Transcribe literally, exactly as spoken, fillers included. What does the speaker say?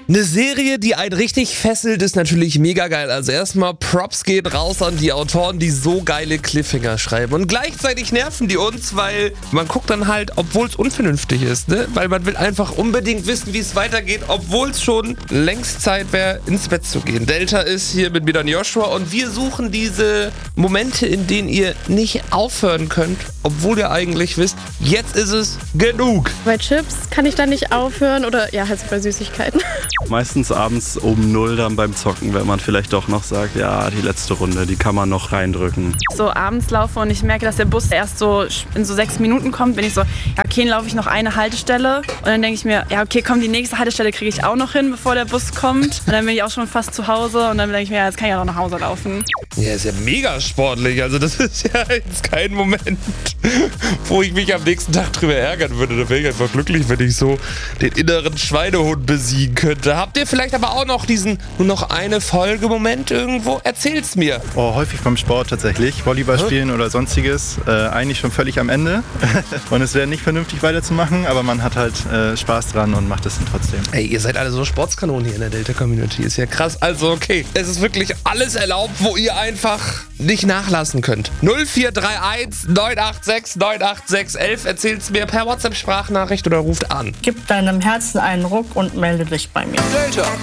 Eine Serie, die einen richtig fesselt, ist natürlich mega geil. Also erstmal Props geht raus an die Autoren, die so geile Cliffhanger schreiben. Und gleichzeitig nerven die uns, weil man guckt dann halt, obwohl es unvernünftig ist, ne? Weil man will einfach unbedingt wissen, wie es weitergeht, obwohl es schon längst Zeit wäre, ins Bett zu gehen. Delta ist hier mit mir dann Joshua und wir suchen diese Momente, in denen ihr nicht aufhören könnt, obwohl ihr eigentlich wisst, jetzt ist es genug. Bei Chips kann ich dann nicht aufhören oder ja, halt so bei Süßigkeiten. Meistens abends um null dann beim Zocken, wenn man vielleicht doch noch sagt, ja, die letzte Runde, die kann man noch reindrücken. So abends laufe und ich merke, dass der Bus erst so in so sechs Minuten kommt, bin ich so, ja okay, dann laufe ich noch eine Haltestelle und dann denke ich mir, ja okay, komm, die nächste Haltestelle kriege ich auch noch hin, bevor der Bus kommt und dann bin ich auch schon fast zu Hause und dann denke ich mir, ja, jetzt kann ich ja noch nach Hause laufen. Ja, ist ja mega sportlich, also das ist ja jetzt kein Moment, wo ich mich am nächsten Tag drüber ärgern würde. Da wäre ich einfach glücklich, wenn ich so den inneren Schweinehund besiegen könnte. Habt ihr vielleicht aber auch noch diesen nur noch eine Folge-Moment irgendwo? Erzählt's mir. Oh, häufig beim Sport tatsächlich. Volleyball spielen oder sonstiges. Äh, eigentlich schon völlig am Ende. Und es wäre nicht vernünftig weiterzumachen, aber man hat halt äh, Spaß dran und macht es dann trotzdem. Ey, ihr seid alle so Sportskanonen hier in der Delta-Community. Ist ja krass. Also okay, es ist wirklich alles erlaubt, wo ihr einfach nicht nachlassen könnt. null vier drei eins neun acht sechs neun acht sechs elf. Erzählt's mir per WhatsApp-Sprachnachricht oder ruft an. Gib deinem Herzen einen Ruck und melde dich bei mir. Delta.